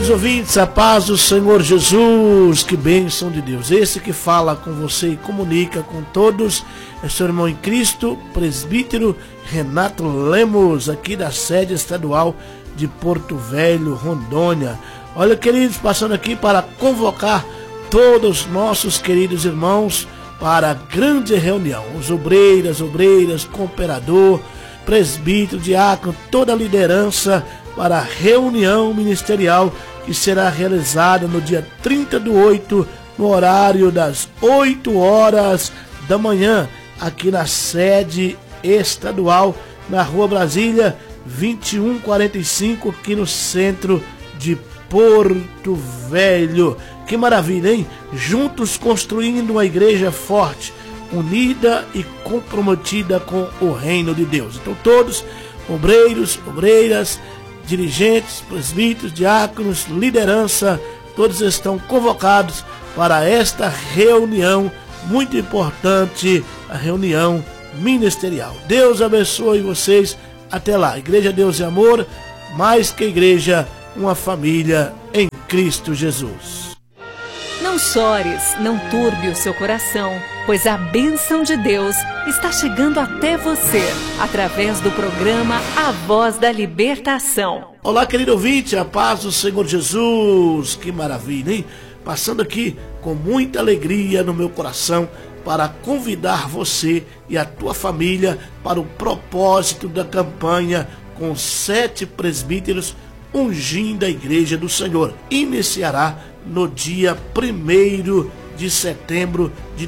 queridos ouvintes, a paz do Senhor Jesus, que bênção de Deus. Esse que fala com você e comunica com todos é seu irmão em Cristo, presbítero Renato Lemos, aqui da sede estadual de Porto Velho, Rondônia. Olha, queridos, passando aqui para convocar todos os nossos queridos irmãos para a grande reunião. Os obreiras, cooperador, presbítero, diácono, toda a liderança para a reunião ministerial que será realizada no dia 30/8, no horário das 8 horas da manhã, aqui na sede estadual, na Rua Brasília, 2145, aqui no centro de Porto Velho. Que maravilha, hein? Juntos construindo uma igreja forte, unida e comprometida com o reino de Deus. Então todos, obreiros, obreiras, dirigentes, presbíteros, diáconos, liderança, todos estão convocados para esta reunião muito importante, a reunião ministerial. Deus abençoe vocês. Até lá. Igreja Deus e Amor, mais que igreja, uma família em Cristo Jesus. Não chores, não turbe o seu coração, pois a bênção de Deus está chegando até você, através do programa A Voz da Libertação. Olá, querido ouvinte, a paz do Senhor Jesus. Que maravilha, hein? Passando aqui com muita alegria no meu coração para convidar você e a tua família para o propósito da campanha com 7 presbíteros ungindo a igreja do Senhor. Iniciará no dia 1º de setembro de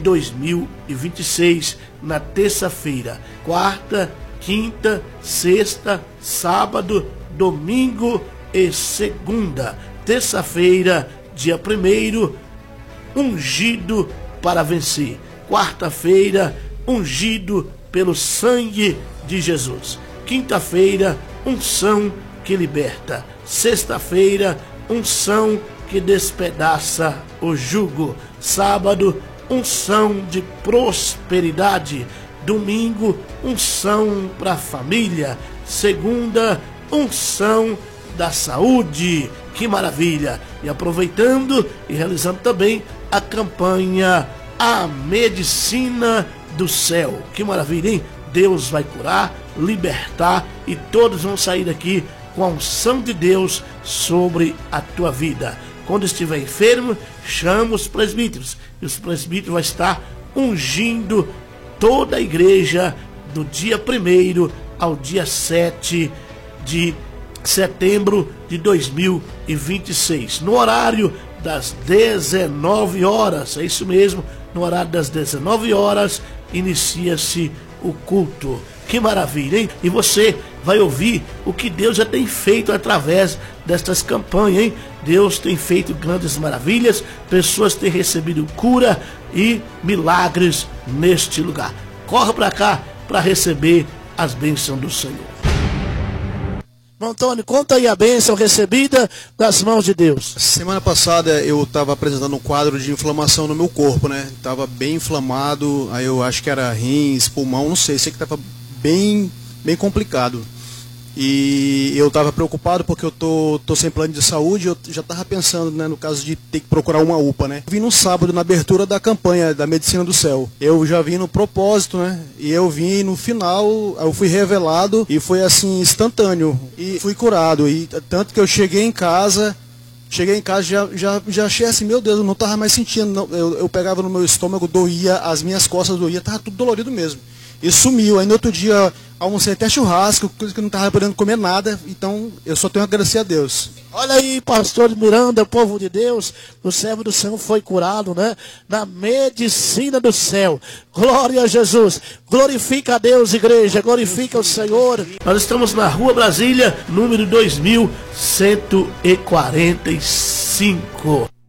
2026, na terça-feira, quarta, quinta, sexta, sábado, domingo e segunda. Terça-feira, dia 1º, ungido para vencer. Quarta-feira, ungido pelo sangue de Jesus. Quinta-feira, unção que liberta. Sexta-feira, unção que despedaça o jugo. Sábado, unção de prosperidade. Domingo, unção para a família. Segunda, unção da saúde. Que maravilha! E aproveitando e realizando também a campanha A Medicina do Céu. Que maravilha, hein? Deus vai curar, libertar e todos vão sair daqui com a unção de Deus sobre a tua vida. Quando estiver enfermo, chama os presbíteros. E os presbíteros vão estar ungindo toda a igreja do dia 1º ao dia 7 de setembro de 2026. No horário das 19 horas. É isso mesmo. No horário das 19 horas inicia-se o culto. Que maravilha, hein? E você vai ouvir o que Deus já tem feito através destas campanhas, hein? Deus tem feito grandes maravilhas, pessoas têm recebido cura e milagres neste lugar. Corra para cá para receber as bênçãos do Senhor. Antônio, conta aí a bênção recebida das mãos de Deus. Semana passada eu estava apresentando um quadro de inflamação no meu corpo, né? Estava bem inflamado, aí eu acho que era rins, pulmão, não sei que estava bem complicado. E eu estava preocupado porque eu tô sem plano de saúde, eu já estava pensando, né, no caso de ter que procurar uma UPA, né? Eu vim no sábado, na abertura da campanha da Medicina do Céu. Eu já vim no propósito, né? E eu vim no final, eu fui revelado e foi assim, instantâneo. E fui curado. E tanto que eu cheguei em casa, já achei assim, meu Deus, eu não estava mais sentindo. Não, eu pegava no meu estômago, doía, as minhas costas doía, estava tudo dolorido mesmo. E sumiu. Aí no outro dia almocei até churrasco, coisa que eu não estava podendo comer nada. Então eu só tenho a agradecer a Deus. Olha aí, pastor Miranda, povo de Deus, o servo do Senhor foi curado, né? Na medicina do céu. Glória a Jesus. Glorifica a Deus, igreja. Glorifica o Senhor. Nós estamos na Rua Brasília, número 2145.